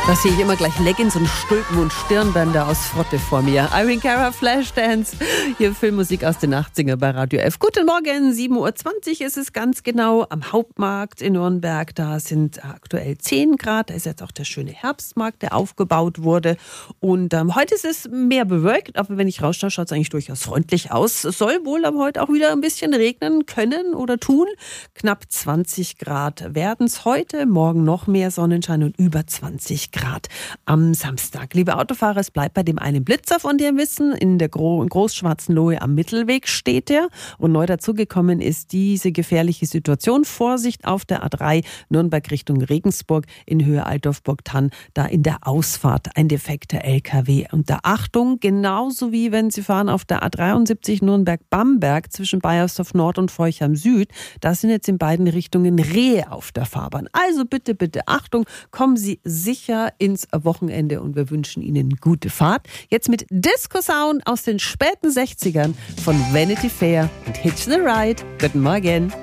Da sehe ich immer gleich Leggings und Stulpen und Stirnbänder aus Frotte vor mir. Irene Cara, Flashdance, hier Filmmusik aus den 80er bei Radio F. Guten Morgen, 7.20 Uhr ist es ganz genau am Hauptmarkt in Nürnberg. Da sind aktuell 10 Grad. Da ist jetzt auch der schöne Herbstmarkt, der aufgebaut wurde. Und heute ist es mehr bewölkt, aber wenn ich rausschaue, schaut es eigentlich durchaus freundlich aus. Es soll wohl aber heute auch wieder ein bisschen regnen können oder tun. Knapp 20 Grad werden es heute, morgen noch mehr Sonnenschein und über 20 Grad am Samstag. Liebe Autofahrer, es bleibt bei dem einen Blitzer, von dem wir wissen. In der Großschwarzen Lohe am Mittelweg steht er. Und neu dazugekommen ist diese gefährliche Situation. Vorsicht auf der A3 Nürnberg Richtung Regensburg in Höhe Altdorf-Burgthann. Da in der Ausfahrt ein defekter LKW. Und da Achtung, genauso wie wenn Sie fahren auf der A73 Nürnberg-Bamberg zwischen Baiersdorf Nord und Forchheim Süd. Da sind jetzt in beiden Richtungen Rehe auf der Fahrbahn. Also bitte, bitte Achtung, kommen Sie sicher ins Wochenende und wir wünschen Ihnen gute Fahrt. Jetzt mit Disco Sound aus den späten 60ern von Vanity Fair und Hitch the Ride. Guten Morgen.